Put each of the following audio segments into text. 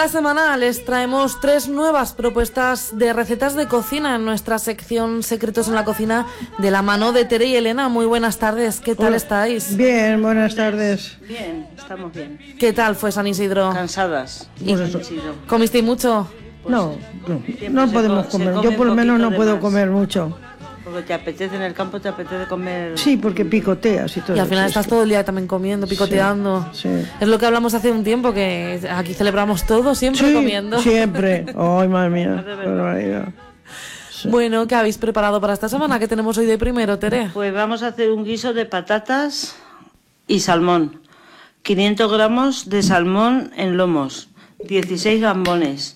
Esta semana les traemos 3 nuevas propuestas de recetas de cocina en nuestra sección Secretos en la Cocina, de la mano de Tere y Elena. Muy buenas tardes, ¿qué tal estáis? Bien, buenas tardes. Bien, estamos bien. ¿Qué tal fue San Isidro? Cansadas. ¿Y comisteis mucho? Pues no podemos comer. Yo por lo menos no puedo comer mucho. Porque te apetece en el campo, te apetece comer... Sí, porque picoteas y todo. Y al final estás todo el día también comiendo, picoteando. Sí. Es lo que hablamos hace un tiempo, que aquí celebramos todo, siempre comiendo. Siempre. Ay, madre mía. Barbaridad. Sí. Bueno, ¿qué habéis preparado para esta semana? ¿Qué tenemos hoy de primero, Tere? Pues vamos a hacer un guiso de patatas y salmón. 500 gramos de salmón en lomos, 16 gambones,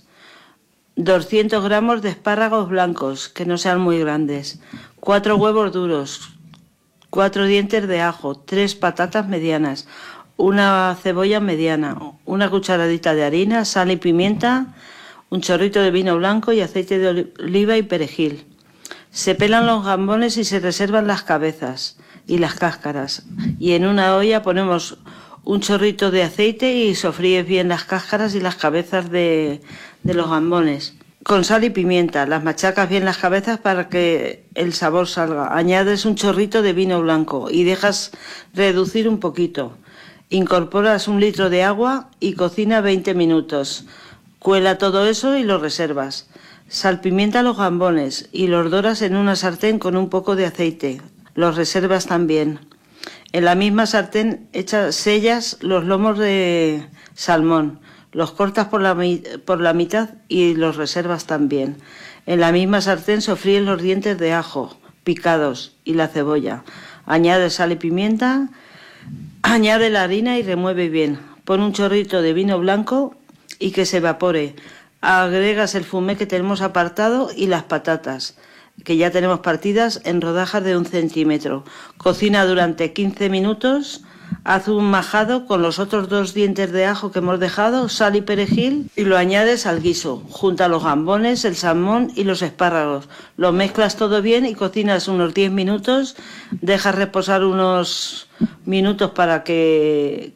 200 gramos de espárragos blancos, que no sean muy grandes, 4 huevos duros, 4 dientes de ajo, 3 patatas medianas, una cebolla mediana, una cucharadita de harina, sal y pimienta, un chorrito de vino blanco y aceite de oliva y perejil. Se pelan los gambones y se reservan las cabezas y las cáscaras. Y en una olla ponemos un chorrito de aceite y sofríes bien las cáscaras y las cabezas de los gambones. Con sal y pimienta, las machacas bien las cabezas para que el sabor salga. Añades un chorrito de vino blanco y dejas reducir un poquito. Incorporas 1 litro de agua y cocina 20 minutos. Cuela todo eso y lo reservas. Salpimienta los gambones y los doras en una sartén con un poco de aceite. Los reservas también. En la misma sartén sellas los lomos de salmón, los cortas por la mitad y los reservas también. En la misma sartén sofríes los dientes de ajo picados y la cebolla. Añade sal y pimienta, añade la harina y remueve bien. Pon un chorrito de vino blanco y que se evapore. Agregas el fumé que tenemos apartado y las patatas, que ya tenemos partidas en rodajas de 1 centímetro. Cocina durante 15 minutos, haz un majado con los otros 2 dientes de ajo que hemos dejado, sal y perejil, y lo añades al guiso. Junta los gambones, el salmón y los espárragos. Lo mezclas todo bien y cocinas unos 10 minutos, dejas reposar unos minutos para que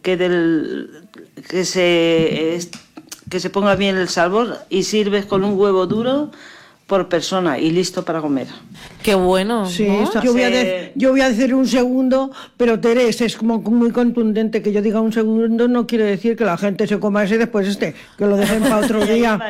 se ponga bien el sabor y sirves con un huevo duro por persona y listo para comer. ¡Qué bueno! Sí, ¿no? yo voy a decir un segundo, pero Teresa, es como muy contundente que yo diga un segundo, no quiere decir que la gente se coma ese y después que lo dejen para otro día.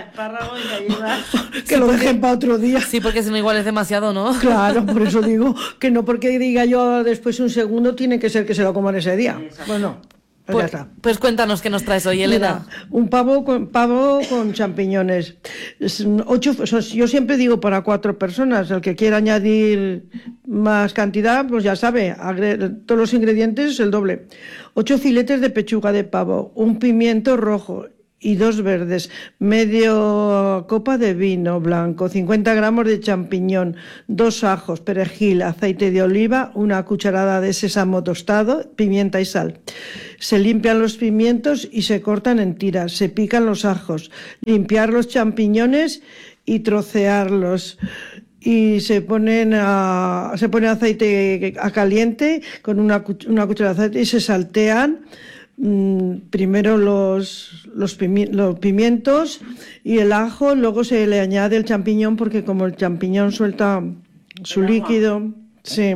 Que lo dejen para otro día. Sí, porque si no igual es demasiado, ¿no? Claro, por eso digo que no porque diga yo después un segundo tiene que ser que se lo coman ese día. Bueno. Pues cuéntanos qué nos traes hoy, Elena. Mira, un pavo con champiñones. 8, yo siempre digo para 4 personas. El que quiera añadir más cantidad, pues ya sabe, todos los ingredientes el doble. 8 filetes de pechuga de pavo, un pimiento rojo y 2 verdes, medio copa de vino blanco, 50 gramos de champiñón, 2 ajos, perejil, aceite de oliva, una cucharada de sésamo tostado, pimienta y sal. Se limpian los pimientos y se cortan en tiras, se pican los ajos, limpiar los champiñones y trocearlos. Y se pone aceite a caliente con una cucharada de aceite y se saltean primero los pimientos y el ajo, luego se le añade el champiñón porque como el champiñón suelta su líquido, sí,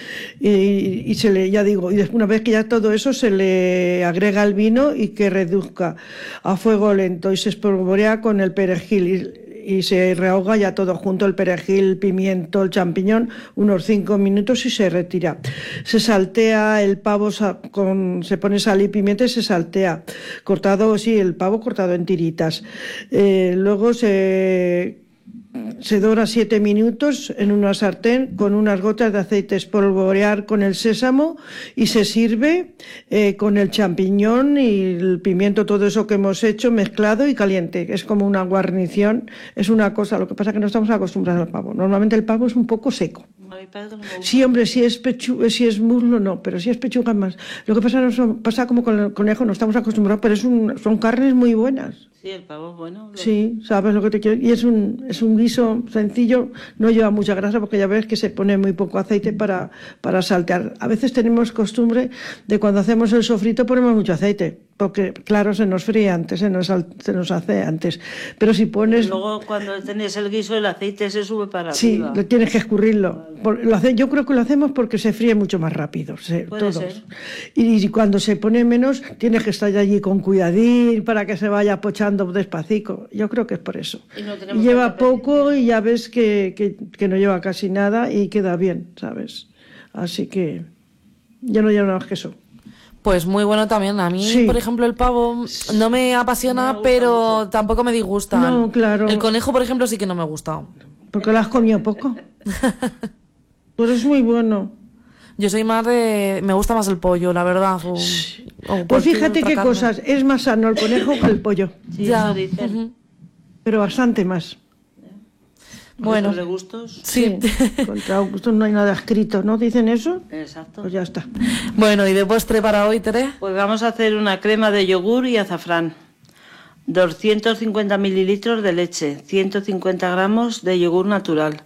y se le, ya digo, y después, una vez que ya todo eso se le agrega el vino y que reduzca a fuego lento y se espolvorea con el perejil y se rehoga ya todo junto, el perejil, el pimiento, el champiñón, unos 5 minutos y se retira. Se saltea el pavo, se pone sal y pimienta y se saltea. Cortado, sí, el pavo cortado en tiritas. Luego se dora 7 minutos en una sartén con unas gotas de aceite, espolvorear con el sésamo y se sirve con el champiñón y el pimiento, todo eso que hemos hecho mezclado y caliente. Es como una guarnición, es una cosa, lo que pasa es que no estamos acostumbrados al pavo. Normalmente el pavo es un poco seco. Sí, hombre, si es muslo no, pero si es pechuga más. Lo que pasa como con el conejo, no estamos acostumbrados, pero son carnes muy buenas. Sí, el pavo, bueno. Sí, sabes lo que te quiero. Y es un guiso sencillo, no lleva mucha grasa porque ya ves que se pone muy poco aceite para saltear. A veces tenemos costumbre de cuando hacemos el sofrito ponemos mucho aceite, porque claro, se nos fríe antes, se nos hace antes. Pero si pones... Luego cuando tenés el guiso el aceite se sube para sí, arriba. tienes que escurrirlo. Yo creo que lo hacemos porque se fríe mucho más rápido, Puede ser. Y cuando se pone menos, tienes que estar allí con cuidadín para que se vaya pochando despacito. Yo creo que es por eso. Y lleva poco y ya ves que no lleva casi nada y queda bien, ¿sabes? Así que ya no lleva nada más que eso. Pues muy bueno también. A mí, Sí. por ejemplo, el pavo no me apasiona, pero tampoco me disgusta. No, claro. El conejo, por ejemplo, sí que no me gusta. Porque lo has comido poco. Pero es muy bueno. Yo soy más de... Me gusta más el pollo, la verdad. O Pues cualquier fíjate otra qué carne. cosas. Es más sano el conejo que el pollo. Sí, Ya. eso dicen. Ujú. Pero bastante más. Bueno. ¿De gustos? Sí. Contra gusto no hay nada escrito, ¿no? ¿Dicen eso? Exacto. Pues ya está. Bueno, ¿y de postre para hoy, Tere? Pues vamos a hacer una crema de yogur y azafrán. 250 mililitros de leche, 150 gramos de yogur natural,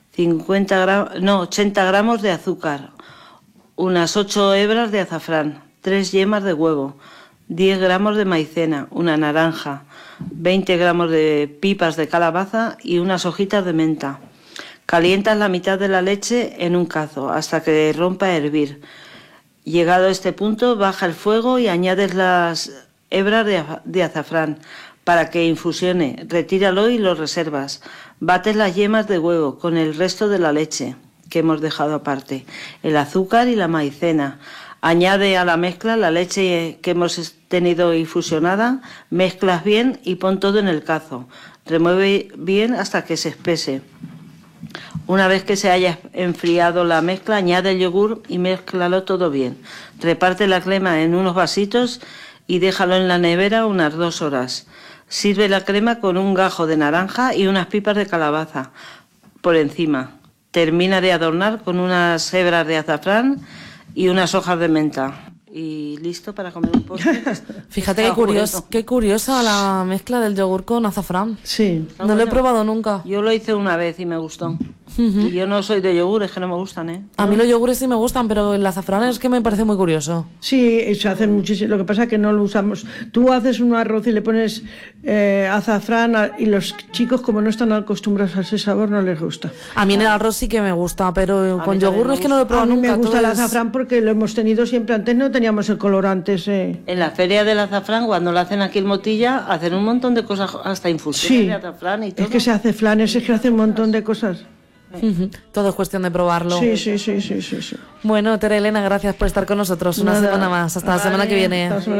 80 gramos de azúcar, unas 8 hebras de azafrán, 3 yemas de huevo, 10 gramos de maicena, una naranja, 20 gramos de pipas de calabaza y unas hojitas de menta. Calientas la mitad de la leche en un cazo hasta que rompa a hervir. Llegado a este punto, baja el fuego y añades las hebras de azafrán para que infusione. Retíralo y lo reservas. Bates las yemas de huevo con el resto de la leche que hemos dejado aparte, el azúcar y la maicena. Añade a la mezcla la leche que hemos tenido infusionada, mezclas bien y pon todo en el cazo. Remueve bien hasta que se espese. Una vez que se haya enfriado la mezcla, añade el yogur y mézclalo todo bien. Reparte la crema en unos vasitos y déjalo en la nevera unas 2 horas. Sirve la crema con un gajo de naranja y unas pipas de calabaza por encima. Termina de adornar con unas hebras de azafrán y unas hojas de menta. Y listo para comer un postre. Fíjate Está bueno. qué curiosa la mezcla del yogur con azafrán. Sí. No lo he probado nunca. Yo lo hice una vez y me gustó. Y yo no soy de yogur, es que no me gustan, ¿eh? A mí los yogures sí me gustan, pero el azafrán es que me parece muy curioso. Sí, se hacen muchísimo. Lo que pasa es que no lo usamos. Tú haces un arroz y le pones azafrán y los chicos, como no están acostumbrados a ese sabor, no les gusta. A mí en el arroz sí que me gusta, pero con mí yogur también es que no lo he A probado mí nunca. me gusta todo el es- azafrán porque lo hemos tenido siempre. Antes no teníamos el colorante ese. En la feria del azafrán, cuando lo hacen aquí en Motilla, hacen un montón de cosas, hasta infusiones Sí, de azafrán y todo. es que se hace flanes, es que hace un montón de cosas. Ujú. Todo es cuestión de probarlo. Sí, sí, sí, sí, sí, sí. Bueno, Tere Elena, gracias por estar con nosotros una Nada. semana más. Hasta la semana que viene. Hasta la semana